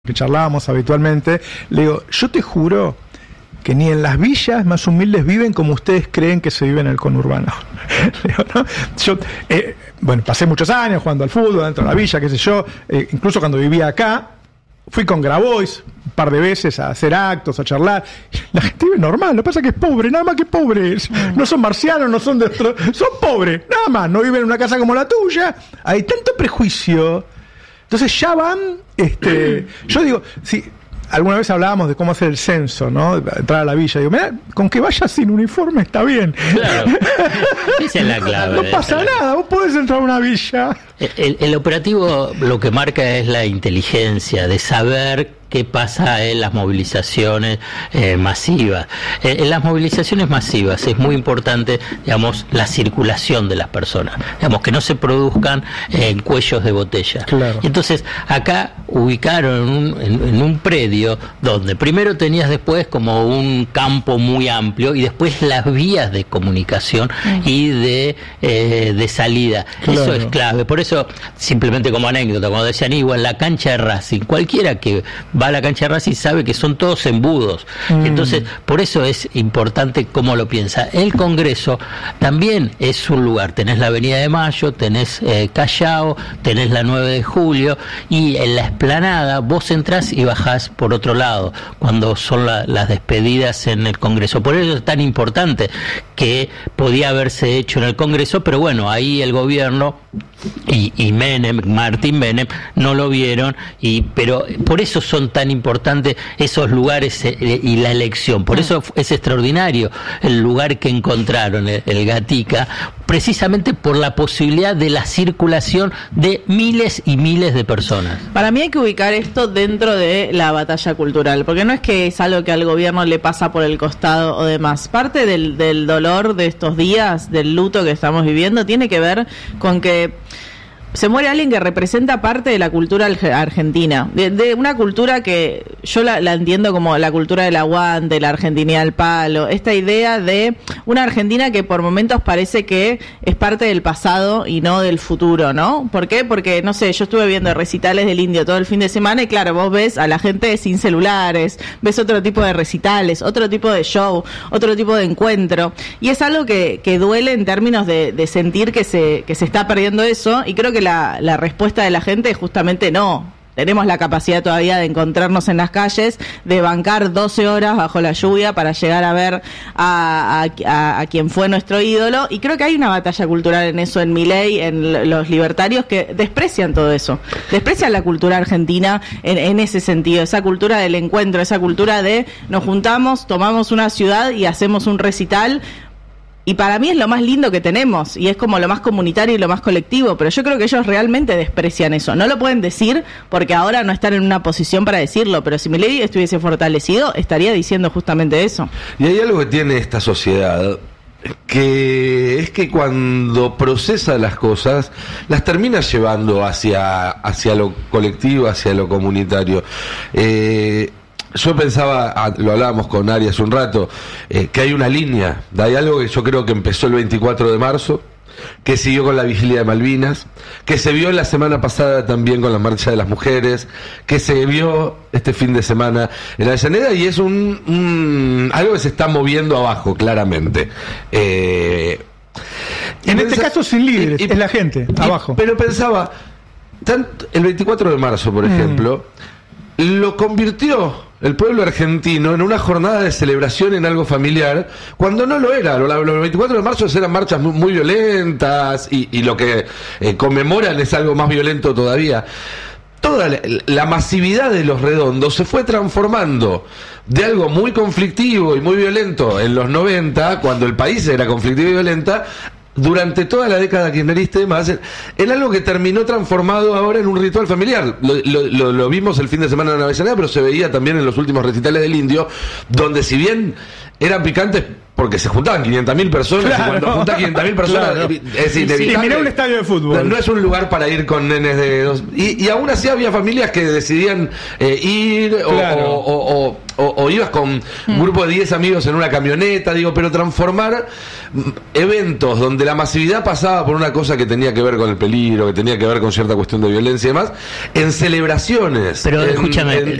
que charlábamos habitualmente, le digo, yo te juro que ni en las villas más humildes viven como ustedes creen que se vive en el conurbano. Digo, ¿no? Yo, pasé muchos años jugando al fútbol dentro de la villa, qué sé yo, incluso cuando vivía acá, fui con Grabois un par de veces a hacer actos, a charlar. La gente vive normal, lo que pasa es que es pobre, nada más que pobres. No son marcianos, no son son pobres, nada más. No viven en una casa como la tuya. Hay tanto prejuicio. Entonces ya van, yo digo, si alguna vez hablábamos de cómo hacer el censo, ¿no? Entrar a la villa, digo, mira, con que vayas sin uniforme está bien. Claro. Esa es la clave. No pasa nada, vos podés entrar a una villa. El operativo lo que marca es la inteligencia de saber qué pasa en las movilizaciones masivas. En las movilizaciones masivas es muy importante, digamos, la circulación de las personas, digamos, que no se produzcan cuellos de botella. Claro. Entonces, acá ubicaron en un predio donde primero tenías después como un campo muy amplio y después las vías de comunicación y de salida. Claro. Eso es clave. Por eso, simplemente como anécdota, cuando decían igual la cancha de Racing, cualquiera que va a la cancha de Racing sabe que son todos embudos. Entonces, por eso es importante cómo lo piensa. El Congreso también es un lugar. Tenés la Avenida de Mayo, tenés Callao, tenés la 9 de Julio, y en la explanada vos entrás y bajás por otro lado, cuando son las despedidas en el Congreso. Por eso es tan importante que podía haberse hecho en el Congreso, pero bueno, ahí el gobierno y Martín Menem no lo vieron, pero por eso son tan importantes esos lugares y la elección. Por eso es extraordinario el lugar que encontraron, el Gatica, precisamente por la posibilidad de la circulación de miles y miles de personas. Para mí hay que ubicar esto dentro de la batalla cultural, porque no es que es algo que al gobierno le pasa por el costado o demás. Parte del dolor de estos días, del luto que estamos viviendo, tiene que ver con que se muere alguien que representa parte de la cultura argentina, de una cultura que yo la entiendo como la cultura del aguante, la argentinidad al palo, esta idea de una Argentina que por momentos parece que es parte del pasado y no del futuro, ¿no? ¿Por qué? Porque, no sé, yo estuve viendo recitales del Indio todo el fin de semana y claro, vos ves a la gente sin celulares, ves otro tipo de recitales, otro tipo de show, otro tipo de encuentro, y es algo que duele en términos de sentir que se está perdiendo eso, y creo que la respuesta de la gente es justamente no. Tenemos la capacidad todavía de encontrarnos en las calles, de bancar 12 horas bajo la lluvia para llegar a ver a quien fue nuestro ídolo, y creo que hay una batalla cultural en eso, en Milei, en los libertarios, que desprecian todo eso, desprecian la cultura argentina en ese sentido, esa cultura del encuentro, esa cultura de nos juntamos, tomamos una ciudad y hacemos un recital. Y para mí es lo más lindo que tenemos, y es como lo más comunitario y lo más colectivo, pero yo creo que ellos realmente desprecian eso. No lo pueden decir porque ahora no están en una posición para decirlo, pero si Milei estuviese fortalecido, estaría diciendo justamente eso. Y hay algo que tiene esta sociedad, que es que cuando procesa las cosas, las termina llevando hacia lo colectivo, hacia lo comunitario. Yo pensaba, lo hablábamos con Ari hace un rato, que hay una línea, hay algo que yo creo que empezó el 24 de marzo, que siguió con la vigilia de Malvinas, que se vio la semana pasada también con la marcha de las mujeres, que se vio este fin de semana en la Avellaneda, y es algo que se está moviendo abajo, claramente. En este caso sin líderes, es la gente, abajo. Pero pensaba, el 24 de marzo, por ejemplo, lo convirtió el pueblo argentino en una jornada de celebración en algo familiar, cuando no lo era. Los 24 de marzo eran marchas muy violentas, y lo que conmemoran es algo más violento todavía. Toda la masividad de los redondos se fue transformando de algo muy conflictivo y muy violento en los 90, cuando el país era conflictivo y violenta, durante toda la década kirchnerista y demás, en algo que terminó transformado ahora en un ritual familiar. Lo vimos el fin de semana en Avellaneda, pero se veía también en los últimos recitales del Indio, donde si bien eran picantes porque se juntaban 500.000 personas, Claro, y cuando juntas 500.000 personas, claro. es inevitable. Y mirá un estadio de fútbol. No es un lugar para ir con nenes de dos. Y aún así había familias que decidían ir, Claro. o ibas con un grupo de 10 amigos en una camioneta, pero transformar eventos donde la masividad pasaba por una cosa que tenía que ver con el peligro, que tenía que ver con cierta cuestión de violencia y demás, en celebraciones. Pero en- escúchame,